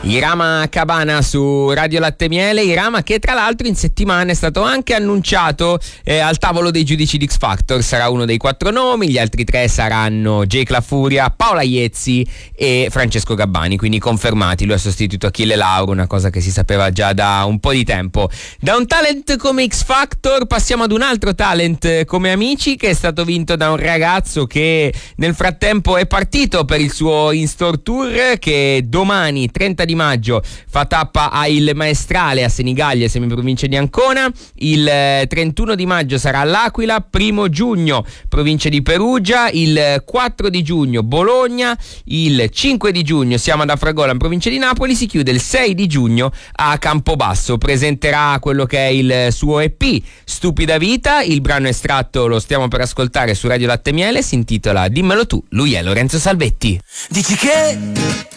Irama Cabana su Radio Latte Miele. Irama che tra l'altro in settimana è stato anche annunciato al tavolo dei giudici di X Factor. Sarà uno dei 4 nomi, gli altri 3 saranno Jake La Furia, Paola Iezzi e Francesco Gabbani, quindi confermati. Lui ha sostituito Achille Lauro, una cosa che si sapeva già da un po' di tempo. Da un talent come X Factor passiamo ad un altro talent come Amici, che è stato vinto da un ragazzo che nel frattempo è partito per il suo in-store tour, che domani 30 di maggio fa tappa a Il Maestrale a Senigallia, semiprovincia di Ancona. Il 31 di maggio sarà all'Aquila, 1 giugno provincia di Perugia, il 4 di giugno Bologna, il 5 di giugno siamo ad Afragola in provincia di Napoli, si chiude il 6 di giugno a Campobasso. Presenterà quello che è il suo EP Stupida Vita. Il brano estratto lo stiamo per ascoltare su Radio Latte Miele, si intitola Dimmelo tu. Lui è Lorenzo Salvetti. Dici che